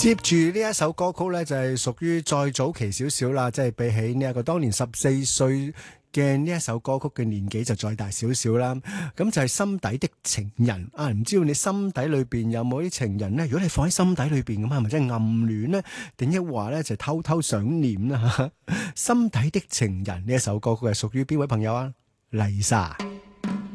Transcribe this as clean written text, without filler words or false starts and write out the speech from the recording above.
接住呢一首歌曲呢，就係屬於再早期少少啦，即係比起呢一個當年14歲嘅呢一首歌曲嘅年紀就再大少少啦。咁就係心底的情人啊，唔知道你心底裏邊有冇啲情人呢？如果你放喺心底裏邊咁，係咪真係暗戀呢？定抑或呢就偷偷想念啦？心底的情人呢一首歌曲係屬於邊位朋友啊？麗莎。